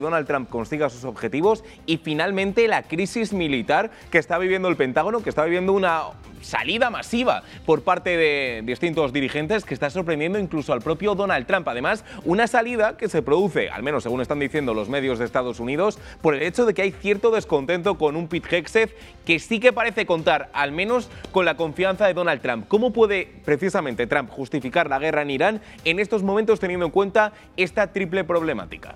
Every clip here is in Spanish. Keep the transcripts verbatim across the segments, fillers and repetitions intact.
Donald Trump consiga sus objetivos y finalmente la crisis militar que está viviendo el Pentágono, que está viviendo una salida masiva por parte de distintos dirigentes que está sorprendiendo incluso al propio Donald Trump. Además, una salida que se produce, al menos según están diciendo los medios de Estados Unidos, por el hecho de que hay cierto descontento con un Pete Hegseth que sí que parece contar, al menos, con la confianza de Donald Trump. ¿Cómo puede precisamente Trump justificar la guerra en Irán en estos momentos teniendo en cuenta esta triple problemática?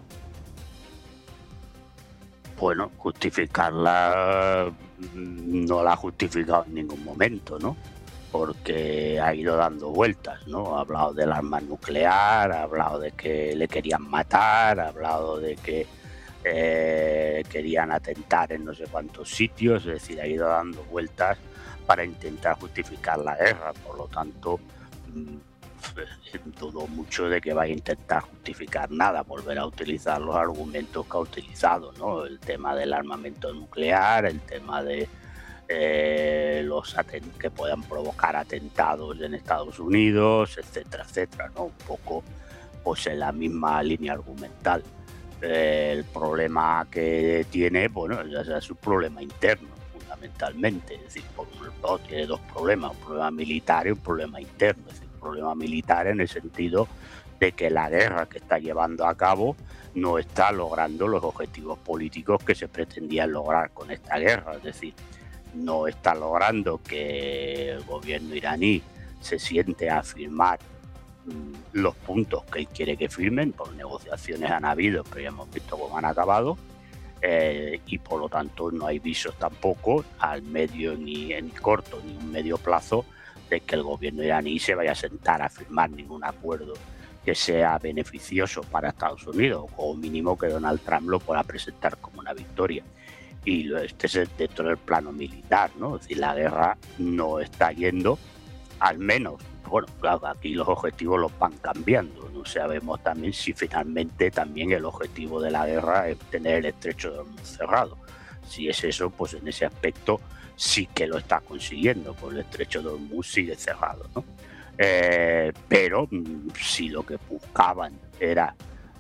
Bueno, justificarla no la ha justificado en ningún momento, ¿no? Porque ha ido dando vueltas, ¿no? Ha hablado del arma nuclear, ha hablado de que le querían matar, ha hablado de que eh, querían atentar en no sé cuántos sitios, es decir, ha ido dando vueltas para intentar justificar la guerra. Por lo tanto, dudo mucho de que vaya a intentar justificar nada, volver a utilizar los argumentos que ha utilizado, ¿no? El tema del armamento nuclear, el tema de eh, los que puedan provocar atentados en Estados Unidos, etcétera, etcétera, ¿no? Un poco pues en la misma línea argumental. Eh, el problema que tiene, bueno, ya es un problema interno, fundamentalmente, es decir, por un lado tiene dos problemas, un problema militar y un problema interno. Es decir, problema militar en el sentido de que la guerra que está llevando a cabo no está logrando los objetivos políticos que se pretendían lograr con esta guerra, es decir, no está logrando que el gobierno iraní se siente a firmar mmm, los puntos que él quiere que firmen. Por negociaciones han habido, pero ya hemos visto cómo han acabado, eh, y por lo tanto no hay visos tampoco al medio ni en corto ni un medio plazo de que el gobierno iraní se vaya a sentar a firmar ningún acuerdo que sea beneficioso para Estados Unidos, o mínimo que Donald Trump lo pueda presentar como una victoria. Y este es dentro del plano militar, ¿no? Es decir, la guerra no está yendo, al menos, bueno, claro, aquí los objetivos los van cambiando. No sabemos también si finalmente también el objetivo de la guerra es tener el estrecho de Hormuz cerrado. Si es eso, pues en ese aspecto sí que lo está consiguiendo, pues el estrecho de Hormuz sigue cerrado, ¿no? Eh, pero si lo que buscaban era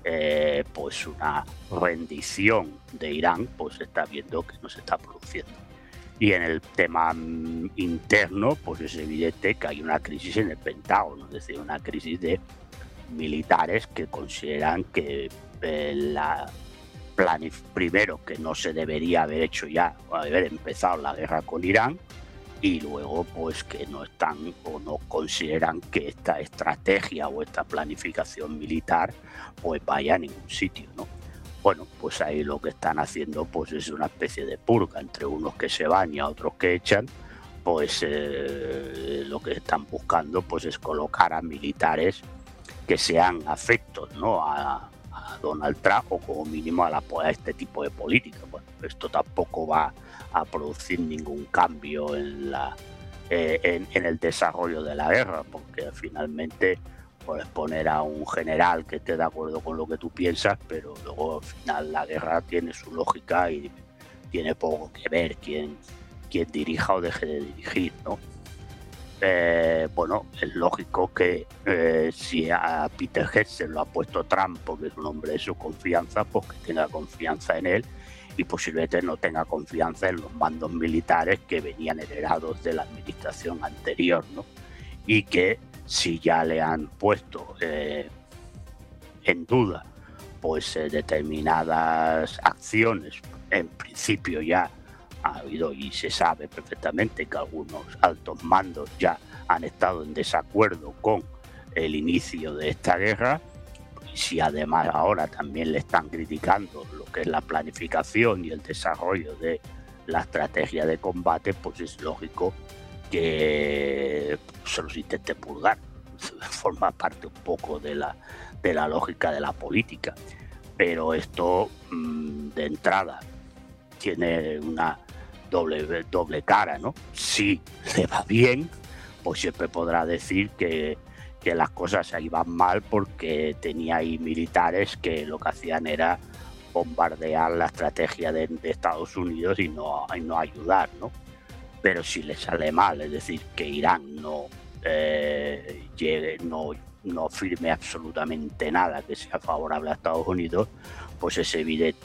eh, pues una rendición de Irán, pues se está viendo que no se está produciendo. Y en el tema mm, interno, pues es evidente que hay una crisis en el Pentágono, es decir, una crisis de militares que consideran que eh, la Planif primero que no se debería haber hecho ya, haber empezado la guerra con Irán, y luego pues que no están o no consideran que esta estrategia o esta planificación militar pues vaya a ningún sitio, ¿no? Bueno, pues ahí lo que están haciendo pues es una especie de purga entre unos que se van y a otros que echan. Pues eh, lo que están buscando pues es colocar a militares que sean afectos, ¿no? a a Donald Trump, o como mínimo a, la, a este tipo de política. Bueno, esto tampoco va a producir ningún cambio en, la, eh, en, en el desarrollo de la guerra, porque finalmente puedes poner a un general que esté de acuerdo con lo que tú piensas, pero luego al final la guerra tiene su lógica y tiene poco que ver quién, quién dirija o deje de dirigir, ¿no? Eh, bueno, es lógico que eh, si a Peter Hegseth lo ha puesto Trump porque es un hombre de su confianza, pues que tenga confianza en él, y posiblemente no tenga confianza en los mandos militares que venían heredados de la administración anterior, ¿no? Y que si ya le han puesto eh, en duda pues eh, determinadas acciones, en principio ya ha habido y se sabe perfectamente que algunos altos mandos ya han estado en desacuerdo con el inicio de esta guerra, y si además ahora también le están criticando lo que es la planificación y el desarrollo de la estrategia de combate, pues es lógico que se los intente purgar. Forma parte un poco de la, de la lógica de la política, pero esto mmm, de entrada tiene una doble, doble cara, ¿no? Si le va bien, pues siempre podrá decir que, que las cosas se iban mal porque tenía ahí militares que lo que hacían era bombardear la estrategia de, de Estados Unidos y no, y no ayudar, ¿no? Pero si le sale mal, es decir, que Irán no eh, llegue, no, no firme absolutamente nada que sea favorable a Estados Unidos, pues es evidente